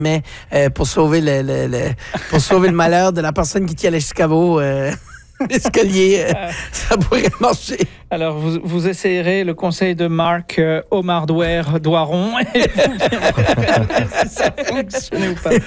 mais pour sauver pour sauver le malheur de la personne qui tient l'escabeau, l'escalier, ça pourrait marcher. Alors, vous essayerez le conseil de Marc Omar Douaron et vous verrez si ça fonctionne ou pas.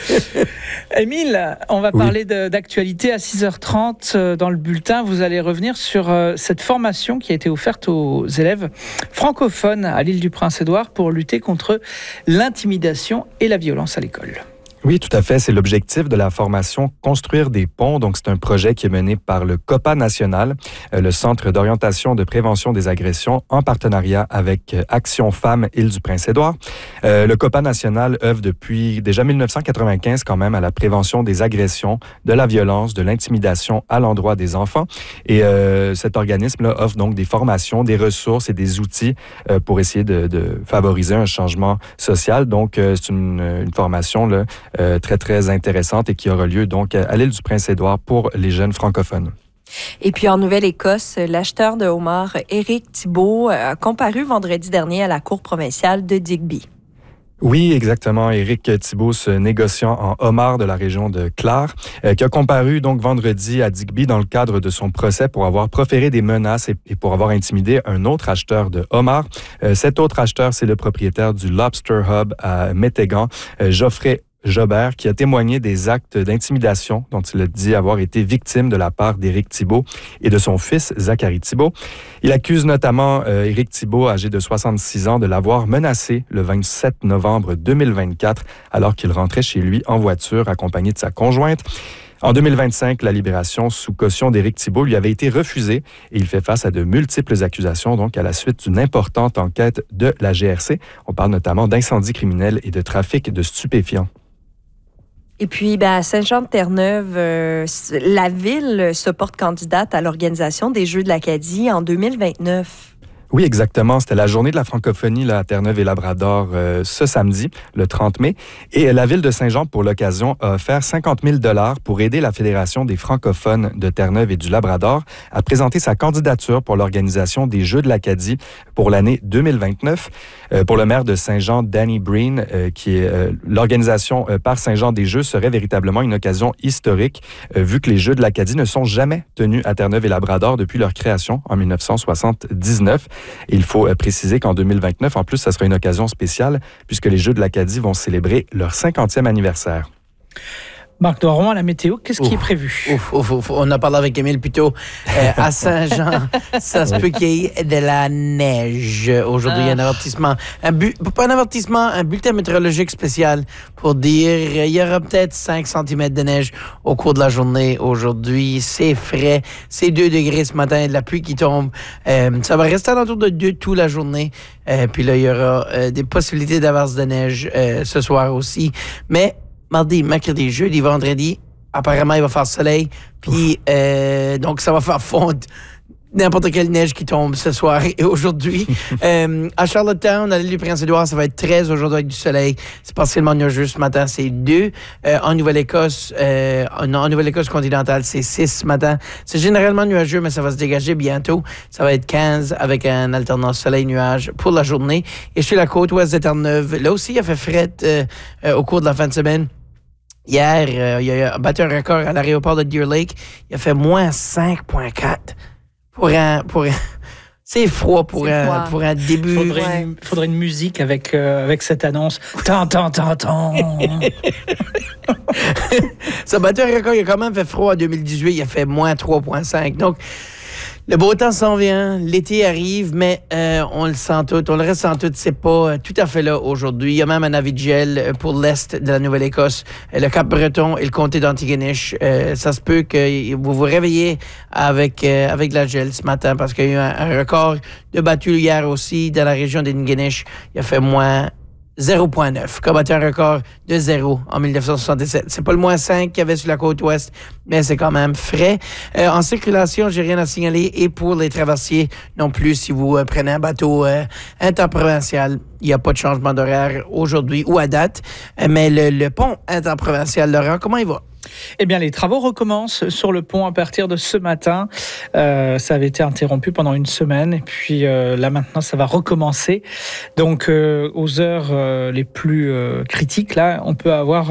Émile, on va parler d'actualité à 6h30 dans le bulletin. Vous allez revenir sur cette formation qui a été offerte aux élèves francophones à l'île du Prince-Édouard pour lutter contre l'intimidation et la violence à l'école. Oui, tout à fait. C'est l'objectif de la formation Construire des ponts. Donc, c'est un projet qui est mené par le COPA national, le Centre d'orientation de prévention des agressions, en partenariat avec Action Femmes Île-du-Prince-Édouard. Le COPA national œuvre depuis déjà 1995 quand même à la prévention des agressions, de la violence, de l'intimidation à l'endroit des enfants. Et cet organisme-là offre donc des formations, des ressources et des outils pour essayer de favoriser un changement social. Donc, c'est une formation là, très, très intéressante et qui aura lieu donc à l'île du Prince-Édouard pour les jeunes francophones. Et puis en Nouvelle-Écosse, l'acheteur de homards Éric Thibault a comparu vendredi dernier à la Cour provinciale de Digby. Oui, exactement. Éric Thibault, ce négociant en homard de la région de Clare, qui a comparu donc vendredi à Digby dans le cadre de son procès pour avoir proféré des menaces et pour avoir intimidé un autre acheteur de homards. Cet autre acheteur, c'est le propriétaire du Lobster Hub à Métégan, Geoffrey Jobert, qui a témoigné des actes d'intimidation dont il a dit avoir été victime de la part d'Éric Thibault et de son fils Zachary Thibault. Il accuse notamment Éric Thibault, âgé de 66 ans, de l'avoir menacé le 27 novembre 2024 alors qu'il rentrait chez lui en voiture accompagné de sa conjointe. En 2025, la libération sous caution d'Éric Thibault lui avait été refusée et il fait face à de multiples accusations, donc à la suite d'une importante enquête de la GRC. On parle notamment d'incendie criminel et de trafic de stupéfiants. Et puis, à Saint-Jean-de-Terre-Neuve, la ville se porte candidate à l'organisation des Jeux de l'Acadie en 2029. Oui, exactement. C'était la journée de la francophonie là, à Terre-Neuve et Labrador ce samedi, le 30 mai. Et la ville de Saint-Jean, pour l'occasion, a offert 50 000 $ pour aider la Fédération des francophones de Terre-Neuve et du Labrador à présenter sa candidature pour l'organisation des Jeux de l'Acadie pour l'année 2029. Pour le maire de Saint-Jean, Danny Breen, qui est l'organisation par Saint-Jean des Jeux serait véritablement une occasion historique, vu que les Jeux de l'Acadie ne sont jamais tenus à Terre-Neuve et Labrador depuis leur création en 1979. Il faut préciser qu'en 2029, en plus, ça sera une occasion spéciale puisque les Jeux de l'Acadie vont célébrer leur 50e anniversaire. Marc Douaron, à la météo, qu'est-ce qui est prévu? On a parlé avec Émile plus tôt. À Saint-Jean, ça se peut qu'il y ait de la neige. Aujourd'hui, il y a un avertissement. Pas un avertissement, un bulletin météorologique spécial pour dire il y aura peut-être 5 cm de neige au cours de la journée aujourd'hui. C'est frais. C'est 2 degrés ce matin. De la pluie qui tombe. Ça va rester autour de 2 toute la journée. Puis là, il y aura des possibilités d'averse de neige ce soir aussi. Mais mardi, mercredi, jeudi, vendredi, apparemment, il va faire soleil. Puis, donc, ça va faire fondre n'importe quelle neige qui tombe ce soir et aujourd'hui. À Charlottetown, à l'île du Prince-Édouard, ça va être 13 aujourd'hui avec du soleil. C'est partiellement nuageux ce matin, c'est 2. En Nouvelle-Écosse continentale, c'est 6 ce matin. C'est généralement nuageux, mais ça va se dégager bientôt. Ça va être 15 avec un alternance soleil-nuage pour la journée. Et sur la côte ouest de Terre-Neuve, là aussi, il a fait fret au cours de la fin de semaine. Hier, il a battu un record à l'aéroport de Deer Lake. Il a fait moins 5,4. C'est froid pour un début. Il faudrait une musique avec cette annonce. Tant. Ça a battu un record. Il a quand même fait froid en 2018. Il a fait moins 3,5. Donc, le beau temps s'en vient, l'été arrive, mais on le sent tout, on le ressent tout. C'est pas tout à fait là aujourd'hui. Il y a même un avis de gel pour l'est de la Nouvelle-Écosse, le Cap-Breton et le comté d'Antigonish. Ça se peut que vous vous réveillez avec de la gel ce matin parce qu'il y a eu un record de battu hier aussi dans la région d'Ingonish. Il a fait moins 0,9, qui a battu un record de 0 en 1977. C'est pas le moins 5 qu'il y avait sur la côte ouest, mais c'est quand même frais. En circulation, j'ai rien à signaler. Et pour les traversiers non plus, si vous prenez un bateau interprovincial, il n'y a pas de changement d'horaire aujourd'hui ou à date. Mais le pont interprovincial Laurent, comment il va? Eh bien, les travaux recommencent sur le pont à partir de ce matin. Ça avait été interrompu pendant une semaine et puis là maintenant ça va recommencer. Donc aux heures les plus critiques, là, on peut avoir